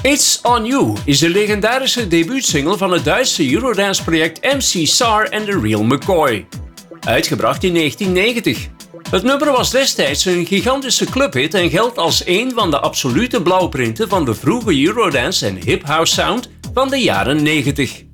It's On You is de legendarische debuutsingle van het Duitse Eurodance-project MC Sar en The Real McCoy. Uitgebracht in 1990. Het nummer was destijds een gigantische clubhit en geldt als een van de absolute blauwprinten van de vroege Eurodance en hip-house sound van de jaren 90.